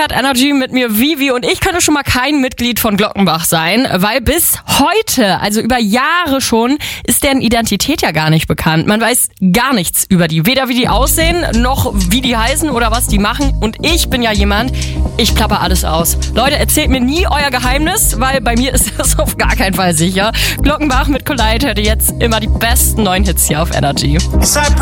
Start Energy mit mir Vivi und ich könnte schon mal kein Mitglied von Glockenbach sein, weil bis heute, also über Jahre schon, ist deren Identität ja gar nicht bekannt. Man weiß gar nichts über die. Weder wie die aussehen, noch wie die heißen oder was die machen. Und ich bin ja jemand, ich plapper alles aus. Leute, erzählt mir nie euer Geheimnis, weil bei mir ist das auf gar keinen Fall sicher. Glockenbach mit Collide hört ihr jetzt immer die besten neuen Hits hier auf Energy.